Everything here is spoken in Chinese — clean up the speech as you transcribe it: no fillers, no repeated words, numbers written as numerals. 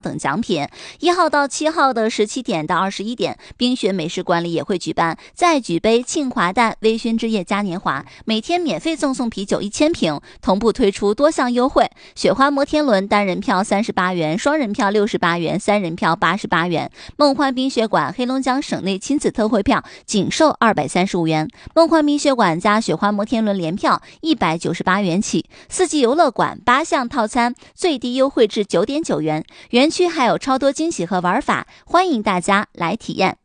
等奖品。1号到7号的17点到21点，冰雪美食馆里也会举办再举杯庆华诞微醺之夜嘉年华，每天免费赠送啤酒1000瓶，同步推出多项优惠。雪花摩天轮单人票38元，双人票68元，3人票88元。梦幻冰雪馆黑龙江省内亲子特惠票仅售235元，梦幻冰雪馆加雪花摩天轮联票198元起。四季游乐馆8项套餐最低优惠至9.9元，园区还有超多惊喜和玩法，欢迎大家来体验。